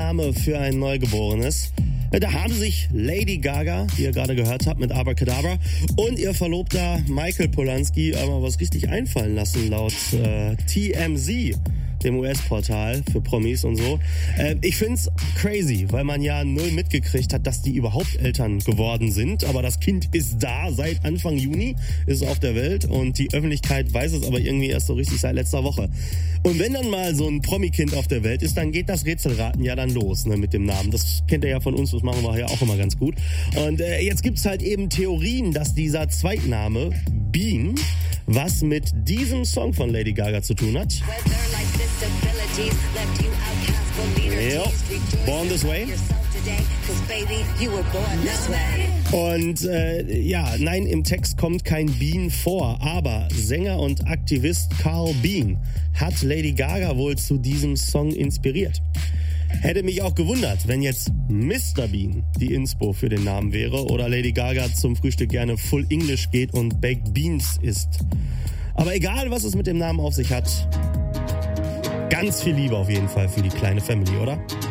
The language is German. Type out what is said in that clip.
Name für ein Neugeborenes. Da haben sich Lady Gaga, die ihr gerade gehört habt, mit Abracadabra und ihr Verlobter Michael Polanski einmal was richtig einfallen lassen, laut TMZ, dem US-Portal für Promis und so. Ich find's crazy, weil man ja null mitgekriegt hat, dass die überhaupt Eltern geworden sind. Aber das Kind ist da seit Anfang Juni, ist auf der Welt und die Öffentlichkeit weiß es aber irgendwie erst so richtig seit letzter Woche. Und wenn dann mal so ein Promi-Kind auf der Welt ist, dann geht das Rätselraten ja dann los, ne, mit dem Namen. Das kennt ihr ja von uns, das machen wir ja auch immer ganz gut. Und jetzt gibt's halt eben Theorien, dass dieser Zweitname Bean was mit diesem Song von Lady Gaga zu tun hat. Ja, Born This Way. Und nein, im Text kommt kein Bean vor, aber Sänger und Aktivist Carl Bean hat Lady Gaga wohl zu diesem Song inspiriert. Hätte mich auch gewundert, wenn jetzt Mr. Bean die Inspo für den Namen wäre oder Lady Gaga zum Frühstück gerne Full English geht und Baked Beans isst. Aber egal, was es mit dem Namen auf sich hat, ganz viel Liebe auf jeden Fall für die kleine Family, oder?